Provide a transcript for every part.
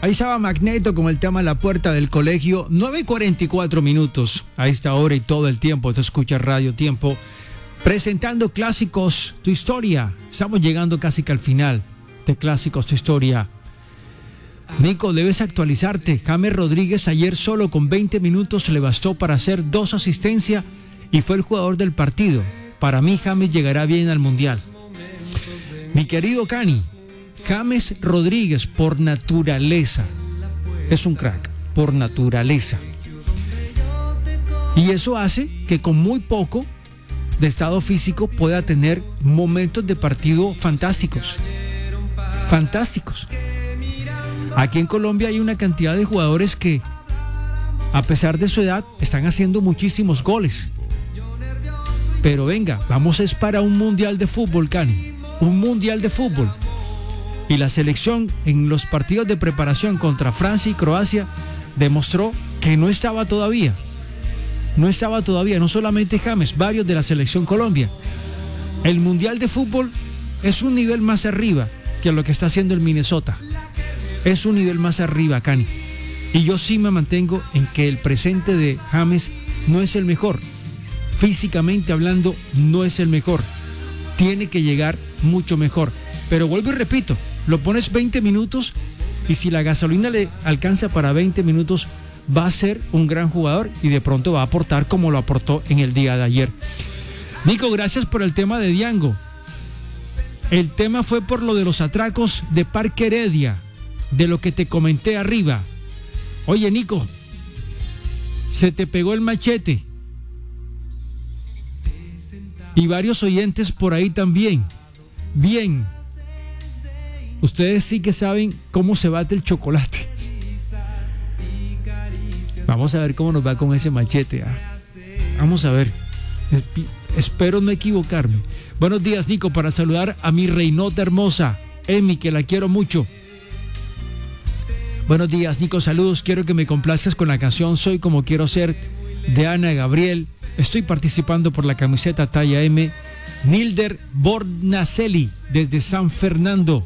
Ahí estaba Magneto con el tema La Puerta del Colegio. 9:44 minutos. A esta hora y todo el tiempo te escucha Radio Tiempo. Presentando Clásicos, tu historia. Estamos llegando casi que al final de Clásicos, tu historia. Nico, debes actualizarte. James Rodríguez ayer solo con 20 minutos le bastó para hacer 2 asistencias y fue el jugador del partido. Para mí James llegará bien al Mundial. Mi querido Cani, James Rodríguez por naturaleza es un crack, por naturaleza. Y eso hace que con muy poco de estado físico pueda tener momentos de partido fantásticos. Fantásticos. Aquí en Colombia hay una cantidad de jugadores que, a pesar de su edad, están haciendo muchísimos goles. Pero venga, vamos es para un mundial de fútbol, Cani. Un mundial de fútbol. Y la selección en los partidos de preparación contra Francia y Croacia demostró que no estaba todavía. No estaba todavía, no solamente James, varios de la selección Colombia. El mundial de fútbol es un nivel más arriba que lo que está haciendo el Minnesota. Es un nivel más arriba, Cani. Y yo sí me mantengo en que el presente de James no es el mejor. Físicamente hablando, no es el mejor. Tiene que llegar mucho mejor. Pero vuelvo y repito, lo pones 20 minutos y si la gasolina le alcanza para 20 minutos, va a ser un gran jugador y de pronto va a aportar como lo aportó en el día de ayer. Nico, gracias por el tema de Diango. El tema fue por lo de los atracos de Parque Heredia, de lo que te comenté arriba. Oye, Nico, se te pegó el machete. Y varios oyentes por ahí también. Bien. Ustedes sí que saben cómo se bate el chocolate. Vamos a ver cómo nos va con ese machete. Vamos a ver. Espero no equivocarme. Buenos días, Nico, para saludar a mi reinota hermosa, Emi, que la quiero mucho. Buenos días, Nico, saludos. Quiero que me complazcas con la canción Soy como quiero ser de Ana Gabriel. Estoy participando por la camiseta talla M. Nilder Bornacelli desde San Fernando.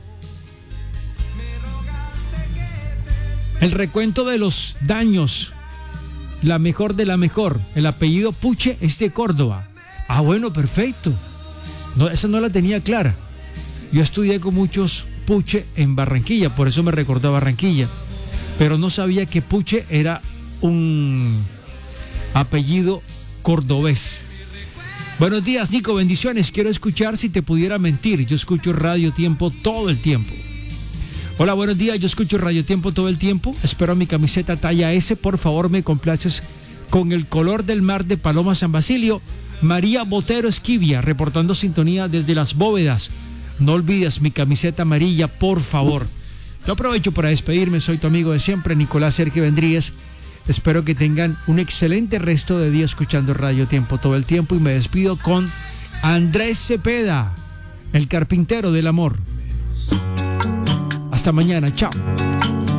El recuento de los daños. La mejor de la mejor. El apellido Puche es de Córdoba. Ah, bueno, perfecto. No, esa no la tenía clara. Yo estudié con muchos Puche en Barranquilla, por eso me recordó a Barranquilla. Pero no sabía que Puche era un apellido cordobés. Buenos días, Nico, bendiciones. Quiero escuchar Si te pudiera mentir. Yo escucho Radio Tiempo todo el tiempo. Hola, buenos días, yo escucho Radio Tiempo todo el tiempo. Espero mi camiseta talla S. Por favor, me complaces con El color del mar de Paloma San Basilio. María Botero Esquivia, reportando sintonía desde Las Bóvedas. No olvides mi camiseta amarilla, por favor. Yo aprovecho para despedirme. Soy tu amigo de siempre, Nicolás Sergio Vendríguez. Espero que tengan un excelente resto de día escuchando Radio Tiempo todo el tiempo. Y me despido con Andrés Cepeda, el carpintero del amor. Hasta mañana, chao.